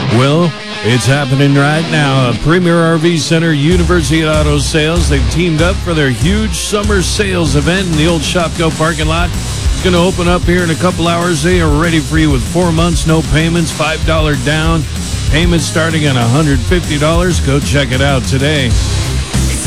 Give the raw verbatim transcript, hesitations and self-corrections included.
Well, it's happening right now. Premier R V Center, University Auto Sales. They've teamed up for their huge summer sales event in the old Shopko parking lot. It's going to open up here in a couple hours. They are ready for you with four months, no payments, five dollars down. Payments starting at one hundred fifty dollars. Go check it out today.